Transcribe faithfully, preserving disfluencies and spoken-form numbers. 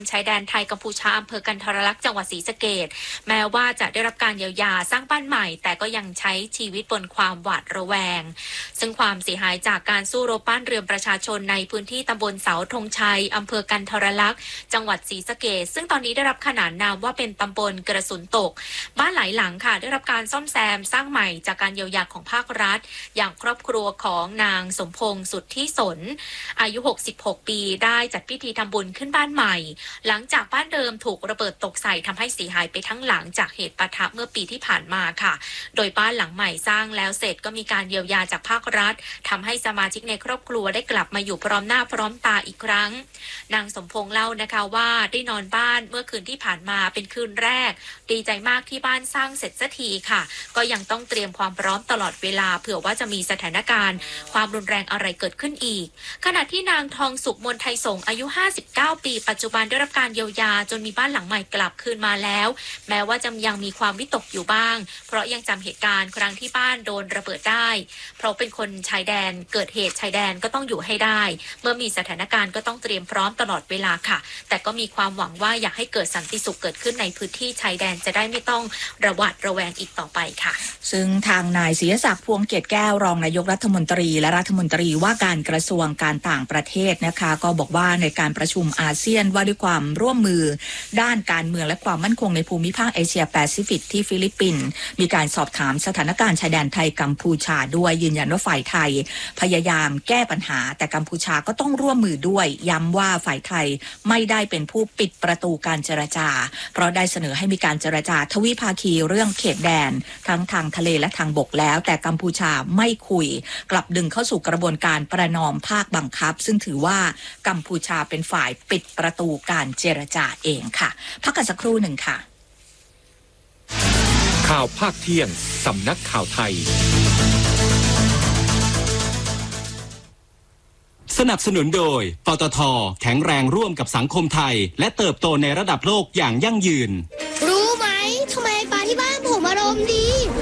ชายแดนไทยกัมพูชาอำเภอกันทรลักษณ์จังหวัดศรีสะเกษแม้ว่าจะได้รับการเยียวยาสร้างบ้านใหม่แต่ก็ยังใช้ชีวิตบนความหวาดระแวงซึ่งความเสียหายจากการสู้รบบ้านเรือนประชาชนในพื้นที่ตำบลเสาธงชัยอำเภอกันทรลักษณ์จังหวัดศรีสะเกษซึ่งตอนนี้ได้รับขนานนามว่าเป็นตำบลกระสุนตกบ้านหลายหลังค่ะได้รับการซ่อมแซมสร้างใหม่จากการเยียวยาของภาครัฐอย่างครอบครัวของนางสมพงษ์สุทธิสนอายุหกสิบหกปีได้จัดพิธีทำบุญขึ้นบ้านใหม่หลังจากบ้านเดิมถูกระเบิดตกใส่ทำให้เสียหายไปทั้งหลังจากเหตุปะทะเมื่อปีที่ผ่านมาค่ะโดยบ้านหลังใหม่สร้างแล้วเสร็จก็มีการเยียวยาจากภาครัฐทำให้สมาชิกในครอบครัวได้กลับมาอยู่พร้อมหน้าพร้อมตาอีกครั้งนางสมพงษ์เล่านะคะว่าได้นอนบ้านเมื่อคืนที่ผ่านมาเป็นคืนแรกดีใจมากที่บ้านสร้างเสร็จสักทีค่ะก็ยังต้องเตรียมความพร้อมตลอดเวลาเผื่อว่าจะมีสถานการณ์ความรุนแรงอะไรเกิดขึ้นอีกขณะที่นางทองสุขมนไทยสงอายุห้าสิบเก้าปีปัจจุบันได้รับการเยียวยาจนมีบ้านหลังใหม่กลับคืนมาแล้วแม้ว่าจะยังมีความวิตกอยู่บ้างเพราะยังจำเหตุการณ์ครั้งที่บ้านโดนระเบิดได้เพราะเป็นคนชายแดนเกิดเหตุชายแดนก็ต้องอยู่ให้ได้เมื่อมีสถานการณ์ก็ต้องเตรียมพร้อมตลอดเวลาค่ะแต่ก็มีความหวังว่าอยากให้เกิดสันติสุขเกิดขึ้นในพื้นที่ชายแดนจะได้ไม่ต้องระหวาดระแวงอีกต่อไปค่ะซึ่งทางนายศิยศักดิ์พวงเกตแก้วรองนายกรัฐมนตรีและรัฐมนตรีว่าการกระทรวงการต่างประเทศนะคะก็บอกว่าในการประชุมอาเซียนว่าด้วยความร่วมมือด้านการเมืองและความมั่นคงในภูมิภาคเอเชียแปซิฟิกที่ฟิลิปปินส์มีการสอบถามสถานการณ์ชายแดนไทยกัมพูชาด้วยยืนยันว่าฝ่ายไทยพยายามแก้ปัญหาแต่กัมพูชาก็ต้องร่วมมือด้วยย้ำว่าฝ่ายไทยไม่ได้เป็นผู้ปิดประตูการเจรจาเพราะได้เสนอให้มีการเจรจาทวิภาคีเรื่องเขตแดนทั้งทางทะเลและทางบกแล้วแต่กัมพูชาไม่คุยกลับดึงเข้าสู่กระบวนการประนอมภาคบังคับซึ่งถือว่ากัมพูชาเป็นฝ่ายปิดประตูการเจรจาเองค่ะพักกันสักครู่หนึ่งค่ะข่าวภาคเที่ยงสำนักข่าวไทยสนับสนุนโดยปตท.แข็งแรงร่วมกับสังคมไทยและเติบโตในระดับโลกอย่างยั่งยืนรู้ไหมทำไมปลาที่บ้านผมอารมณ์ดี